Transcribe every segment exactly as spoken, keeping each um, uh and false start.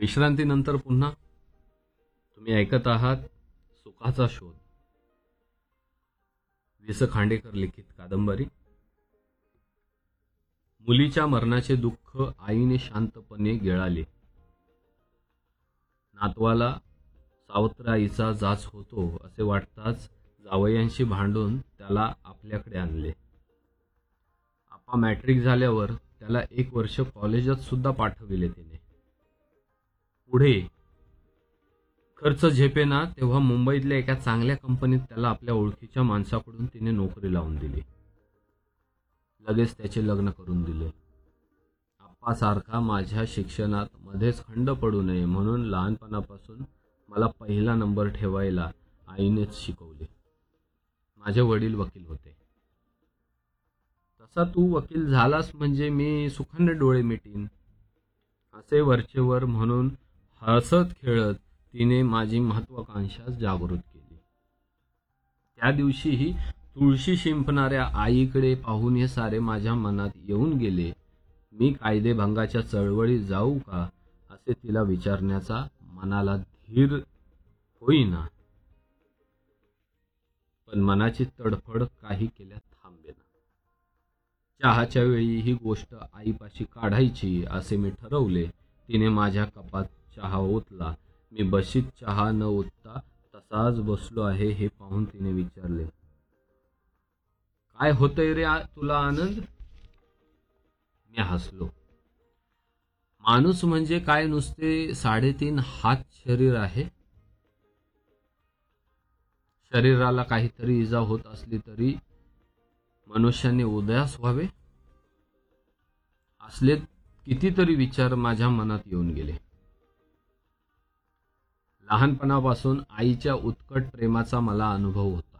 विश्रांतीनंतर पुन्हा तुम्ही ऐकत आहात सुखाचा शोध, वि स खांडेकर लिखित कादंबरी. मुलीच्या मरणाचे दुःख आईने शांतपणे गिळाले. नातवाला सावत्र आईचा जाच होतो असे वाटताच जावयांशी भांडून त्याला आपल्याकडे आणले. आपा मॅट्रिक झाल्यावर त्याला एक वर्ष कॉलेजात सुद्धा पाठविले तिने. पुढे खर्च झेपेना तेव्हा मुंबईतल्या एका चांगल्या कंपनीत त्याला आपल्या ओळखीच्या माणसाकडून तिने नोकरी लावून दिली. लगेच त्याचे लग्न करून दिले. आप्पासारखा माझ्या शिक्षणात मध्येच खंड पडू नये म्हणून लहानपणापासून मला पहिला नंबर ठेवायला आईनेच शिकवले. माझे वडील वकील होते. तसा तू वकील झालास म्हणजे मी सुखाने डोळे मिटीन असे वरचेवर म्हणून हसत खेळत तिने माझी महत्वाकांक्षा जागृत केली. त्या दिवशीही तुळशी शिंपणाऱ्या आईकडे पाहून हे सारे माझ्या मनात येऊन गेले. मी कायदेभंगाच्या चळवळीत जाऊ का असे तिला विचारण्याचा मनाला धीर होईना, पण मनाची तडफड काही केल्या थांबेना. चहाच्या वेळी ही गोष्ट आईपाशी काढायची असे मी ठरवले. तिने माझ्या कपात चहा ओतला. मी बशीत चहा न ओतता तसाच बसलो आहे हे पाहून तिने विचारले, काय होतंय रे तुला आनंद? मी हसलो. माणूस म्हणजे काय नुसते साडेतीन हात शरीर आहे? शरीराला काहीतरी इजा होत असली तरी मनुष्याने उदास व्हावे असले कितीतरी विचार माझ्या मनात येऊन गेले. लहानपणापासून आईच्या उत्कट प्रेमाचा मला अनुभव होता,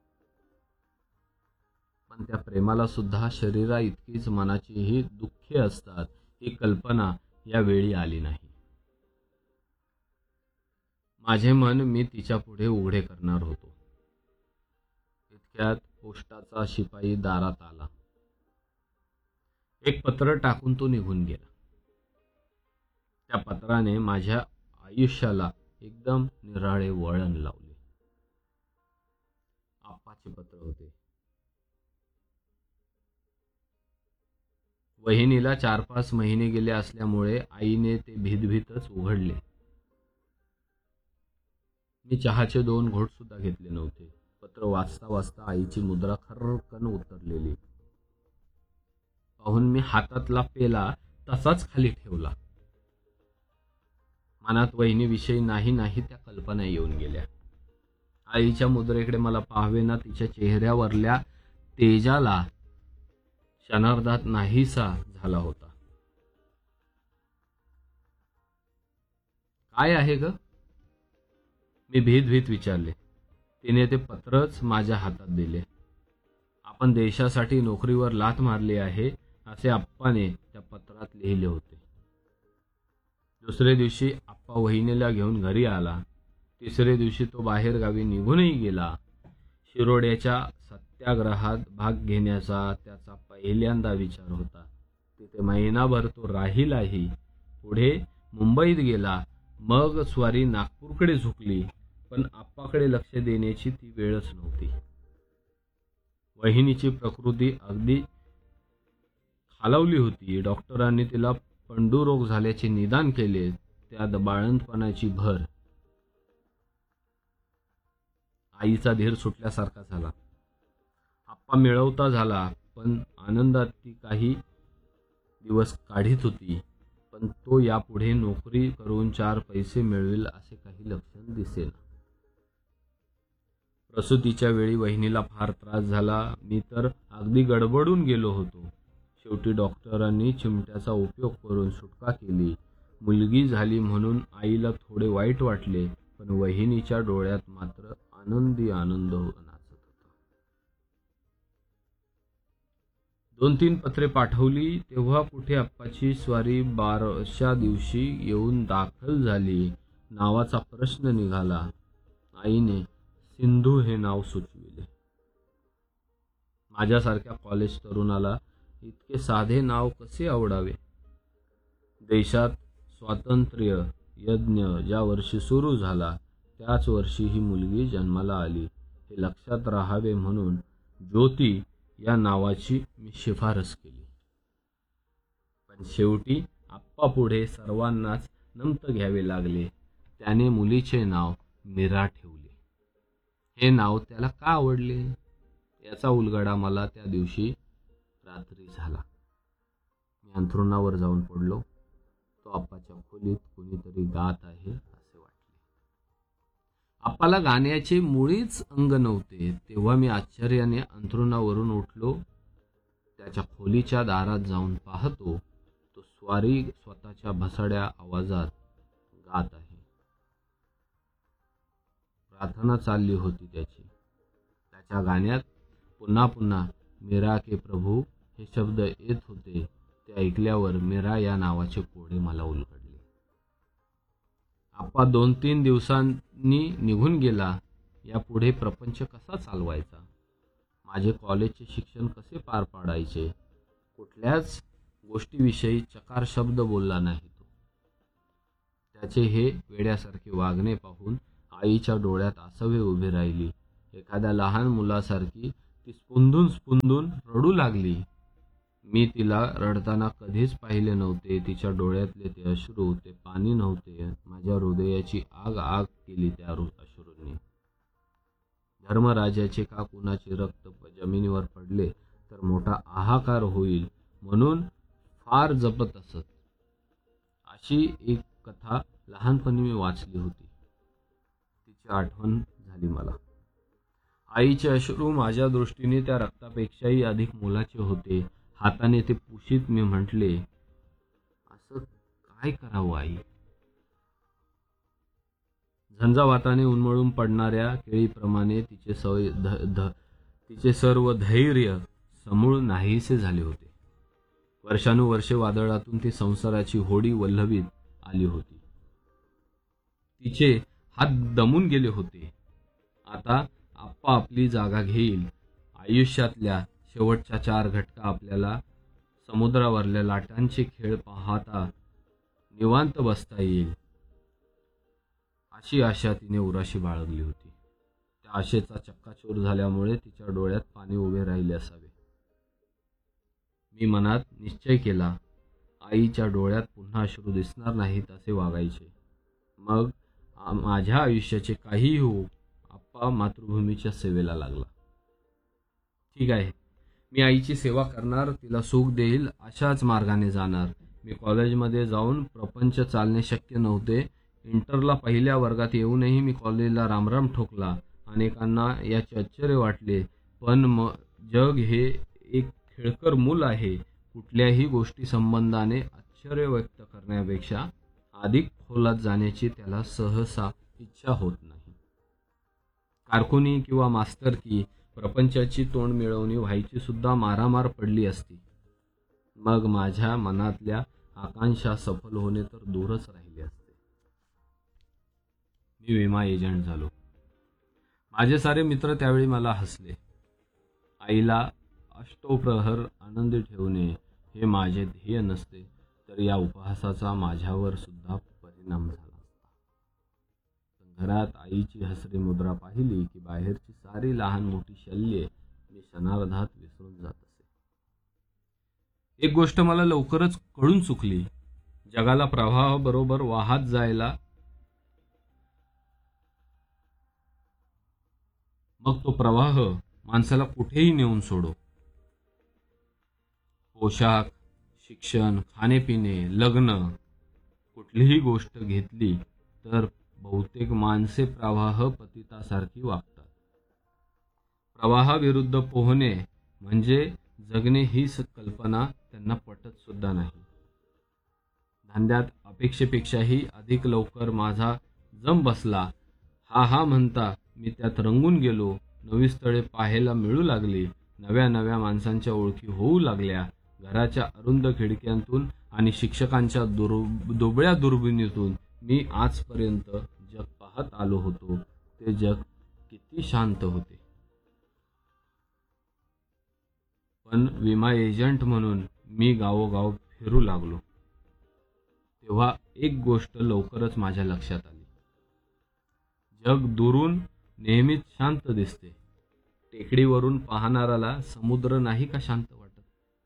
पण त्या प्रेमाला सुद्धा शरीरा इतकीच मनाचीही दुःखे असतात ही कल्पना या वेळी आली नाही. माझे मन मी तिच्या पुढे उघडे करणार होतो. इतक्यात पोस्टाचा शिपाई दारात आला. एक पत्र टाकून तो निघून गेला. त्या पत्राने माझ्या आयुष्याला एकदम निराळे वळण लावले. आप्पाचे पत्र होते. वहिनीला चार पाच महिने गेले असल्यामुळे आईने ते भीतभीतच उघडले. मी चहाचे दोन घोट सुद्धा घेतले नव्हते. पत्र वाचता वाचता आईची मुद्रा खर्रकन उतरलेली पाहून मी हातातला पेला तसाच खाली ठेवला. मनात वहिनीविषयी नाही नाही त्या कल्पना येऊन गेल्या. आईच्या मुद्रेकडे मला पाहावेना. तिच्या चेहऱ्यावरल्या तेजाला क्षणार्धात नाहीसा झाला होता. काय आहे ग? मी भीत भीत विचारले. तिने ते पत्रच माझ्या हातात दिले. आपण देशासाठी नोकरीवर लाथ मारली आहे असे आप्पाने त्या पत्रात लिहिले होते. दुसरे दिवशी आप्पा वहिनीला घेऊन घरी आला. तिसरे दिवशी तो बाहेर गावी निघूनही गेला. शिरोड्याच्या सत्याग्रहात भाग घेण्याचा त्याचा पहिल्यांदा विचार होता. तिथे महिनाभर तो राहिलाही. पुढे मुंबईत गेला. मग स्वारी नागपूरकडे झुकली, पण आप्पाकडे लक्ष देण्याची ती वेळच नव्हती. वहिनीची प्रकृती अगदी खालावली होती. डॉक्टरांनी तिला पंडुरोग झाल्याचे निदान केले. त्यात बाळंतपणाची भर. आईचा धीर सुटल्यासारखा झाला. आप्पा मिळवता झाला, पण आनंदात ती काही दिवस काढीत होती. पण तो यापुढे नोकरी करून चार पैसे मिळवेल असे काही लक्षण दिसेना. प्रसूतीच्या वेळी वहिनीला फार त्रास झाला. मी तर अगदी गडबडून गेलो होतो. शेवटी डॉक्टरांनी चिमट्याचा उपयोग करून सुटका केली. मुलगी झाली म्हणून आईला थोडे वाईट वाटले, पण वहिनीच्या डोळ्यात मात्र आनंदी आनंद नाचत होता. दोन तीन पत्रे पाठवली तेव्हा कुठे आप्पाची स्वारी बाराच्या दिवशी येऊन दाखल झाली नावाचा प्रश्न निघाला. आईने सिंधू हे नाव सुचविले. माझ्यासारख्या कॉलेज तरुणाला इतके साधे नाव कसे आवडावे? देशात स्वातंत्र्य यज्ञ ज्या वर्षी सुरू झाला त्याच वर्षी ही मुलगी जन्माला आली हे लक्षात राहावे म्हणून ज्योती या नावाची मी शिफारस केली. पण शेवटी आप्पा पुढे सर्वांनाच नमत घ्यावे लागले. त्याने मुलीचे नाव मीरा ठेवले. हे नाव त्याला का आवडले याचा उलगडा मला त्या दिवशी रात्री झाला. मी अंथरुणावर जाऊन पडलो. तो आप्पाच्या खोलीत कुणीतरी गात आहे असे वाटले. आप्पाला गाण्याचे मुळीच अंग नव्हते. तेव्हा मी आश्चर्याने अंथरुणावरून उठलो. त्याच्या खोलीच्या दारात जाऊन पाहतो तो स्वारी स्वतःच्या भसाड्या आवाजात गात आहे. प्रार्थना चालली होती त्याची. त्याच्या गाण्यात पुन्हा पुन्हा मीरा के प्रभू हे शब्द येत होते. ते ऐकल्यावर मीरा या नावाचे कोडे मला उलगडले. आप्पा दोन तीन दिवसांनी निघून गेला. यापुढे प्रपंच कसा चालवायचा, माझे कॉलेजचे शिक्षण कसे पार पाडायचे, कुठल्याच गोष्टीविषयी चकार शब्द बोलला नाही तो. त्याचे हे वेड्यासारखे वागणे पाहून आईच्या डोळ्यात आसवे उभे राहिली. एखाद्या लहान मुलासारखी ती स्पुंदून स्पुंदून रडू लागली. मी तिला रडताना कधीच पाहिले नव्हते. तिच्या डोळ्यातले ते अश्रू ते पाणी नव्हते. माझ्या हृदयाची आग आग केली त्या अश्रूंनी. धर्मराजाचे का कुणाचे रक्त जमिनीवर पडले तर मोठा हाहाकार होईल म्हणून फार जपत असत. अशी एक कथा लहानपणी मी वाचली होती. तिची आठवण झाली मला. आईचे अश्रू माझ्या दृष्टीने त्या रक्तापेक्षाही अधिक मोलाचे होते. हाताने ते पुशीत मी म्हटले, असं काय करावं आई. झंझावाताने उन्मळून पडणाऱ्या केळीप्रमाणे तिचे सवय ध ध तिचे सर्व धैर्य समूळ नाहीसे झाले होते. वर्षानुवर्षे वादळातून ती संसाराची होडी वल्लवीत आली होती. तिचे हात दमून गेले होते. आता आप्पा आपली जागा घेईल. आयुष्यातल्या शेवटच्या चार घटका आपल्याला समुद्रावरल्या लाटांचे खेळ पाहता निवांत बसता येईल अशी आशा तिने उराशी बाळगली होती. त्या आशेचा चक्काचूर झाल्यामुळे तिच्या डोळ्यात पाणी उभे राहिले असावे. मी मनात निश्चय केला, आईच्या डोळ्यात पुन्हा अश्रू दिसणार नाहीत असे वागायचे. मग माझ्या आयुष्याचे काहीही होऊ, आप्पा मातृभूमीच्या सेवेला लागला. ठीक आहे, मी आईची सेवा करणार, तिला सुख देईल, अशाच मार्गाने जाणार. मी कॉलेजमध्ये जाऊन प्रपंच चालणे शक्य नव्हते. इंटरला पहिल्या वर्गात येऊनही मी कॉलेजला रामराम ठोकला. अनेकांना याचे आश्चर्य वाटले. पण म जग हे एक खेळकर मूल आहे. कुठल्याही गोष्टी संबंधाने आश्चर्य व्यक्त करण्यापेक्षा अधिक खोलात जाण्याची त्याला सहसा इच्छा होत नाही. कारकुनी किंवा मास्तरकी, प्रपंचाची तोंड मिळवणी व्हायची सुद्धा मारामार पडली असती. मग माझ्या मनातल्या आकांक्षा सफल होणे तर दूरच राहिले असते. मी विमा एजंट झालो. माझे सारे मित्र त्यावेळी मला हसले. आईला अष्टोप्रहर आनंदी ठेवणे हे माझे ध्येय नसते तर या उपहासाचा माझ्यावर सुद्धा परिणाम झाला असता. पण घरात आईची हसरी मुद्रा पाहिली की बाहेरची सारी लहान मोठी शल्ये मी क्षणार्धात विसरून जात असे. एक गोष्ट मला लवकरच कळून चुकली. जगाला प्रवाहाबरोबर वाहत जायला मग तो प्रवाह माणसाला कुठेही नेऊन सोडो. पोशाख, शिक्षण, खाणेपिणे, लग्न, कुठलीही गोष्ट घेतली तर बहुतेक माणसे प्रवाह पतितासारखी वागतात. प्रवाहाविरुद्ध पोहणे म्हणजे जगणे ही कल्पना त्यांना पटत सुद्धा नाही. धंद्यात अपेक्षेपेक्षाही अधिक लवकर माझा जम बसला. हा हा म्हणता मी त्यात रंगून गेलो. नवी स्थळे पाहायला मिळू लागली. नव्या नव्या माणसांच्या ओळखी होऊ लागल्या. घराच्या अरुंद खिडक्यांतून आणि शिक्षकांच्या दुर दुबळ्या दुर्बिणीतून मी आजपर्यंत जग पाहत आलो होतो ते जग किती शांत होते. पण विमा एजंट म्हणून मी गावोगाव फिरू लागलो. तेव्हा एक गोष्ट लवकरच माझ्या लक्षात आली. जग दुरून नेहमीच शांत दिसते. टेकडीवरून पाहणाऱ्याला समुद्र नाही का शांत वाटत?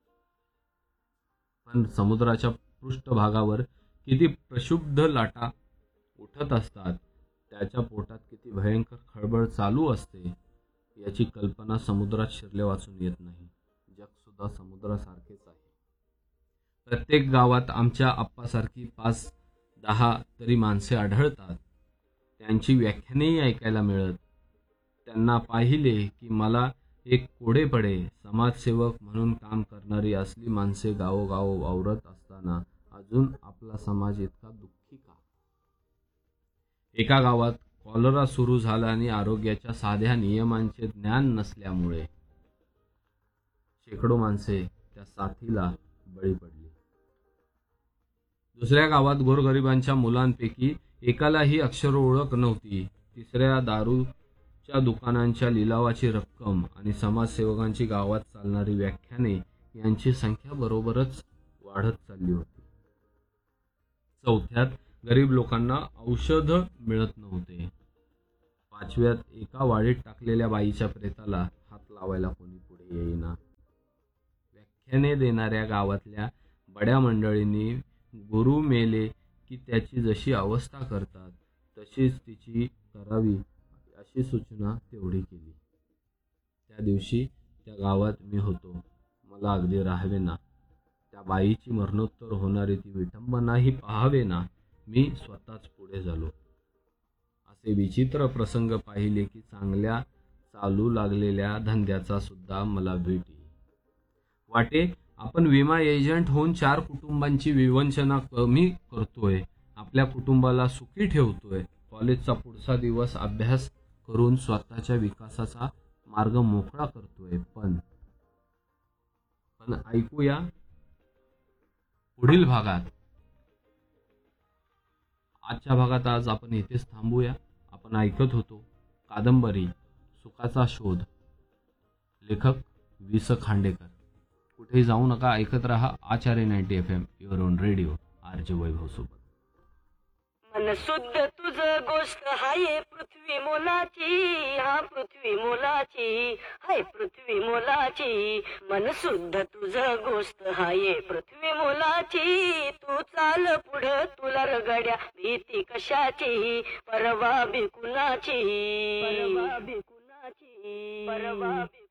पण समुद्राच्या पृष्ठभागावर किती प्रक्षुब्ध लाटा उठत असतात, त्याच्या पोटात किती भयंकर खळबळ चालू असते, याची कल्पना समुद्रात शिरले वाचून येत नाही. जग सुद्धा समुद्रासारखेच आहे. प्रत्येक गावात आमच्या आप्पासारखी पाच दहा तरी माणसे आढळतात. त्यांची व्याख्यानेही ऐकायला मिळत. त्यांना पाहिले की मला एक कोडे पडे. समाजसेवक म्हणून काम करणारी असली माणसे गावोगाव वावरत असताना अजून आपला समाज इतका दुःखी का? एका गावात कॉलरा सुरू झाला आणि आरोग्याच्या साध्या नियमांचे ज्ञान नसल्यामुळे शेकडो माणसे त्या साथीला बळी पडली. दुसऱ्या गावात गोरगरिबांच्या मुलांपैकी एकालाही अक्षर ओळख नव्हती. तिसऱ्या दारूच्या दुकानांच्या लिलावाची रक्कम आणि समाजसेवकांची गावात चालणारी व्याख्याने यांची संख्या बरोबरच वाढत चालली होती. चौथ्यात गरीब लोकांना औषध मिळत नव्हते. पाचव्यात एका वाडीत टाकलेल्या बाईच्या प्रेताला हात लावायला कोणी पुढे येईना. व्याख्याने देणाऱ्या गावातल्या बड्या मंडळींनी गुरु मेले की त्याची जशी अवस्था करतात तशीच तिची करावी अशी सूचना तेवढी केली. त्या दिवशी त्या गावात मी होतो. मला अगदी राहावेना. त्या बाईची मरणोत्तर होणारी ती विटंबनाही पाहावेना. मी स्वतःच पुढे झालो. असे विचित्र प्रसंग पाहिले की चांगल्या चालू लागलेल्या धंद्याचा सुद्धा मला भीती वाटे. आपण विमा एजंट होऊन चार कुटुंबांची विवंचना कमी करतोय, आपल्या कुटुंबाला सुखी ठेवतोय, कॉलेजचा पुढचा दिवस अभ्यास करून स्वतःच्या विकासाचा मार्ग मोकळा करतोय. पण पण ऐकूया पुढील भागात. आजच्या भागात आज आपण इथेच थांबूया. आपण ऐकत होतो कादंबरी सुखाचा शोध, लेखक वि स खांडेकर. कुठेही जाऊ नका, ऐकत रहा आचार्य ninety F M, your on radio, R J वैभव सोबत. मन शुद्ध तुझ गोष्ट हाय पृथ्वी मोलाची, हा पृथ्वी मोलाची, हाय पृथ्वी मोलाची. मन शुद्ध तुझ गोष्ट हाय पृथ्वी मोलाची. तू चाल पुढं तुला रगड्या भीती कशाची, परवा बिकुनाची, परवा बिकुनाची, परवा